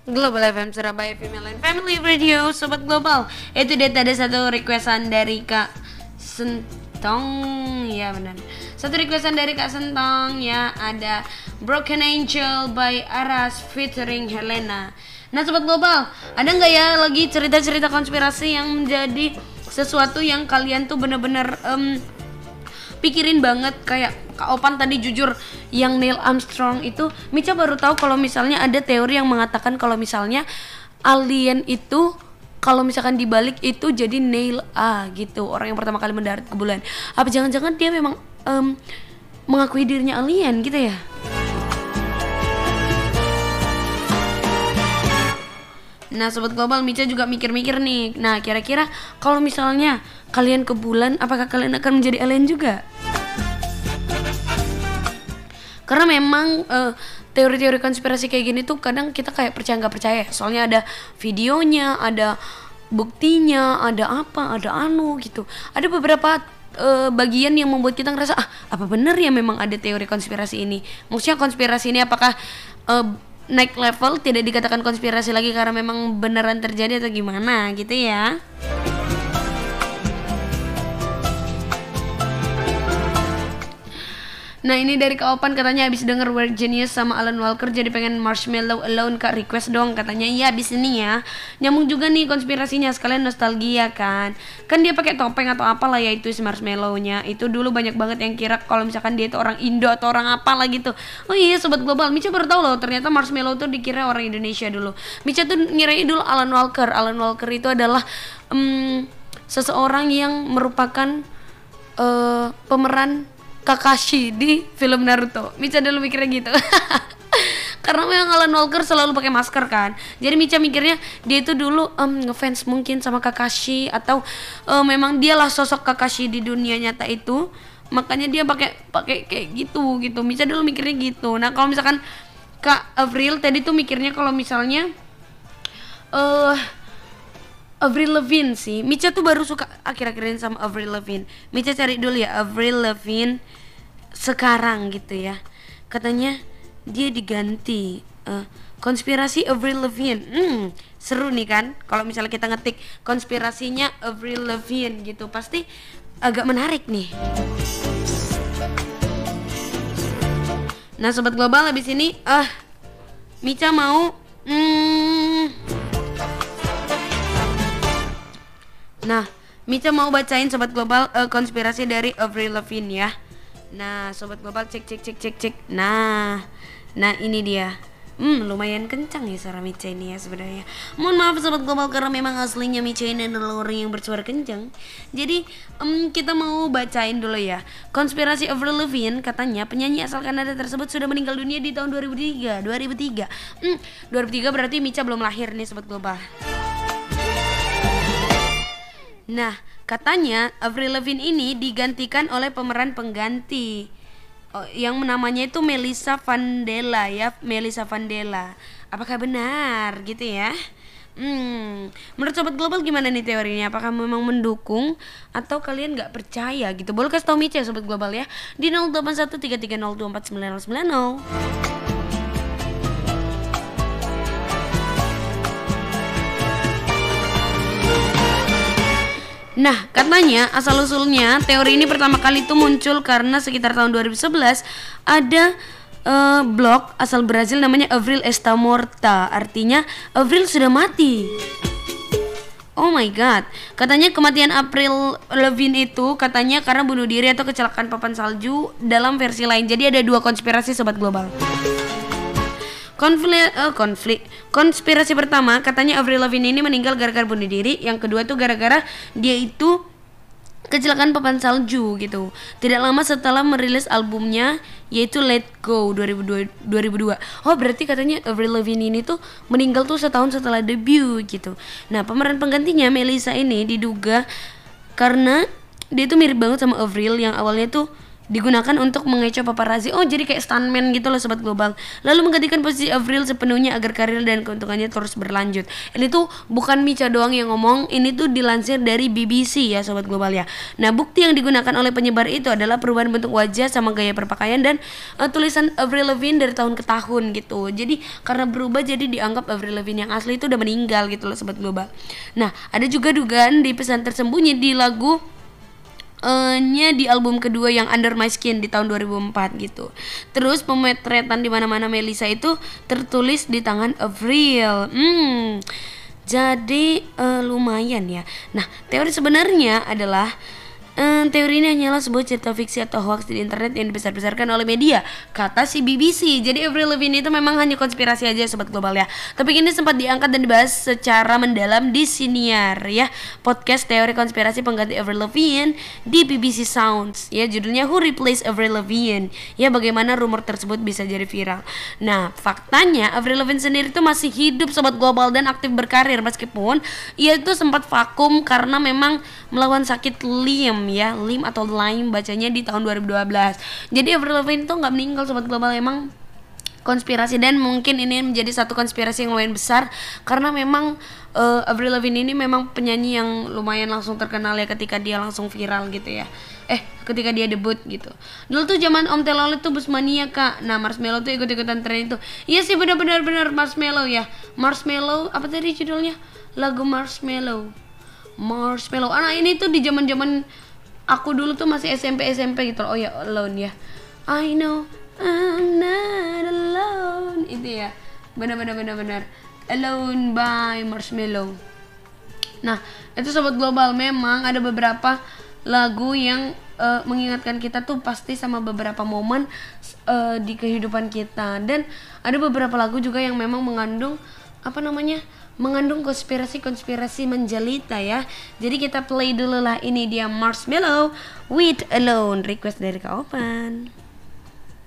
Global FM Surabaya Female and Family Radio. Sobat Global, itu dia tadi satu requestan dari Kak Sentong. Ya benar, satu requestan dari Kak Sentong. Ya, ada Broken Angel by Aras featuring Helena. Nah Sobat Global, ada nggak ya lagi cerita-cerita konspirasi yang menjadi sesuatu yang kalian tuh bener-bener pikirin banget? Kayak Kak Opan tadi jujur yang Neil Armstrong itu, Mica baru tahu kalau misalnya ada teori yang mengatakan kalau misalnya alien itu kalau misalkan dibalik itu jadi Neil A gitu, orang yang pertama kali mendarat ke bulan. Apa jangan-jangan dia memang mengakui dirinya alien gitu ya? Nah Sobat Global, Mica juga mikir-mikir nih. Nah kira-kira kalau misalnya kalian ke bulan, apakah kalian akan menjadi alien juga? Karena memang teori-teori konspirasi kayak gini tuh kadang kita kayak percaya nggak percaya. Soalnya ada videonya, ada buktinya, ada apa, ada anu gitu. Ada beberapa bagian yang membuat kita ngerasa apa bener ya memang ada teori konspirasi ini. Maksudnya konspirasi ini apakah naik level, tidak dikatakan konspirasi lagi karena memang beneran terjadi atau gimana gitu ya. Nah ini dari Kak Opan, katanya habis denger Weird Genius sama Alan Walker jadi pengen Marshmallow Alone. Kak request dong katanya. Iya habis ini ya. Nyambung juga nih konspirasinya, sekalian nostalgia kan. Kan dia pakai topeng atau apalah ya itu si Marshmallow-nya. Itu dulu banyak banget yang kira kalau misalkan dia itu orang Indo atau orang apalah gitu. Oh iya Sobat Global, Mica baru tahu loh ternyata Marshmallow tuh dikira orang Indonesia dulu. Mica tuh ngirain dulu Alan Walker. Alan Walker itu adalah seseorang yang merupakan pemeran Kakashi di film Naruto. Mica dulu mikirnya gitu. Karena memang Alan Walker selalu pakai masker kan. Jadi Mica mikirnya dia itu dulu ngefans mungkin sama Kakashi, atau memang dialah sosok Kakashi di dunia nyata itu. Makanya dia pakai kayak gitu. Mica dulu mikirnya gitu. Nah, kalau misalkan Kak Avril tadi tuh mikirnya kalau misalnya Avril Lavigne sih. Mica tuh baru suka akhir-akhir ini sama Avril Lavigne. Mica cari dulu ya Avril Lavigne sekarang gitu ya. Katanya dia diganti konspirasi Avril Lavigne. Seru nih kan kalau misalnya kita ngetik konspirasinya Avril Lavigne gitu, pasti agak menarik nih. Nah Sobat Global, habis ini Mica mau Nah, Mica mau bacain Sobat Global konspirasi dari Avril Lavigne ya. Nah, Sobat Global cek. Nah ini dia. Lumayan kencang ya suara Mica ini ya sebenarnya. Mohon maaf Sobat Global karena memang aslinya Mica ini adalah orang yang bersuara kencang. Jadi kita mau bacain dulu ya. Konspirasi Avril Lavigne, katanya penyanyi asal Kanada tersebut sudah meninggal dunia di tahun 2003. 2003 berarti Mica belum lahir nih Sobat Global. Nah, katanya Avril Lavigne ini digantikan oleh pemeran pengganti yang namanya itu Melissa Vandella ya, Melissa Vandella. Apakah benar gitu ya? Menurut Sobat Global gimana nih teorinya? Apakah memang mendukung atau kalian nggak percaya gitu? Boleh kasih tau Mica ya Sobat Global ya di 0813302490. Nah, katanya asal-usulnya teori ini pertama kali itu muncul karena sekitar tahun 2011 ada blog asal Brazil namanya Avril Está Morta. Artinya Avril sudah mati. Oh my god. Katanya kematian Avril Lavigne itu katanya karena bunuh diri atau kecelakaan papan salju dalam versi lain. Jadi ada dua konspirasi Sobat Global. Konspirasi pertama katanya Avril Lavigne ini meninggal gara-gara bunuh diri. Yang kedua tuh gara-gara dia itu kecelakaan papan salju gitu. Tidak lama setelah merilis albumnya yaitu Let Go 2002. Oh berarti katanya Avril Lavigne ini tuh meninggal tuh setahun setelah debut gitu. Nah pemeran penggantinya Melissa ini diduga karena dia tuh mirip banget sama Avril yang awalnya tuh digunakan untuk mengecoh paparazzi. Oh, jadi kayak stuntman gitu loh sobat global. Lalu menggantikan posisi Avril sepenuhnya agar karir dan keuntungannya terus berlanjut. Ini tuh bukan Micha doang yang ngomong, ini tuh dilansir dari BBC ya sobat global ya. Nah, bukti yang digunakan oleh penyebar itu adalah perubahan bentuk wajah sama gaya berpakaian dan tulisan Avril Lavigne dari tahun ke tahun gitu. Jadi karena berubah jadi dianggap Avril Lavigne yang asli itu udah meninggal gitu loh sobat global. Nah, ada juga dugaan di pesan tersembunyi di lagu di album kedua yang Under My Skin di tahun 2004 gitu. Terus pemotretan di mana-mana Melissa itu tertulis di tangan Avril. Jadi lumayan ya. Nah, teori sebenarnya adalah teori ini hanyalah sebuah cerita fiksi atau hoax di internet yang dibesar-besarkan oleh media, kata si BBC. Jadi Avril Lavigne itu memang hanya konspirasi aja sobat global ya. Tapi ini sempat diangkat dan dibahas secara mendalam di Siniar ya, podcast teori konspirasi pengganti Avril Lavigne di BBC Sounds ya, judulnya Who Replaced Avril Lavigne ya, bagaimana rumor tersebut bisa jadi viral. Nah, faktanya Avril Lavigne sendiri itu masih hidup sobat global dan aktif berkarir meskipun ia itu sempat vakum karena memang melawan sakit Lyme atau Lyme bacanya di tahun 2012. Jadi Avril Lavigne tuh nggak meninggal sobat global, emang konspirasi, dan mungkin ini menjadi satu konspirasi yang lumayan besar karena memang Avril Lavigne ini memang penyanyi yang lumayan langsung terkenal ya ketika dia langsung viral gitu ya. Ketika dia debut gitu. Dulu tuh zaman Om Telolet tuh Busmania kak. Nah, Marshmello tuh ikut-ikutan tren itu. Iya sih benar Marshmello ya. Marshmello apa tadi judulnya? Lagu Marshmello. Anak ini tuh di zaman-zaman aku dulu tuh masih SMP gitu. Oh ya, Alone ya. I know I'm not alone. Itu ya. Benar. Alone by Marshmello. Nah, itu sobat global, memang ada beberapa lagu yang mengingatkan kita tuh pasti sama beberapa momen di kehidupan kita, dan ada beberapa lagu juga yang memang mengandung mengandung konspirasi menjelita ya. Jadi kita play dulu lah, ini dia Marshmello with Alone, request dari Kak Opan.